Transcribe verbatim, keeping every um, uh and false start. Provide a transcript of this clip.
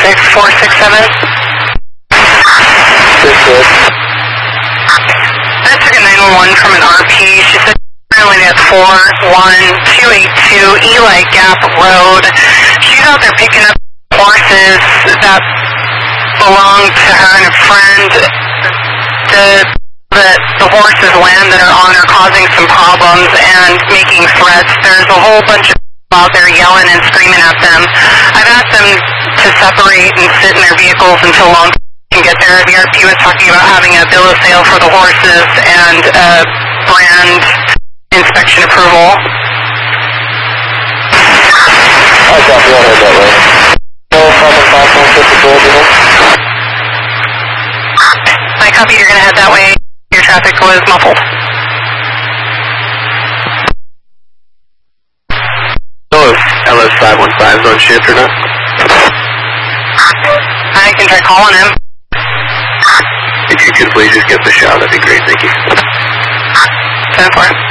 six four six seven. Six six. I took a nine one one from an R P. She said currently at four one two eight two Eli Gap Road. She's out there picking up horses that belong to her and a friend. The, the, the horses' land that are on are causing some problems and making threats. There's a whole bunch of people out there yelling and screaming at them. I've asked them to separate and sit in their vehicles until long can get there. The R P was talking about having a bill of sale for the horses and a brand inspection approval. I copy, I'll head that way. No problem, five point six to twelve, you know? I copy, you're going to head that way. Your traffic was muffled. So is L S five one five on shift or not? I can try calling him. If you could please just give the shot, that'd be great, thank you. ten four.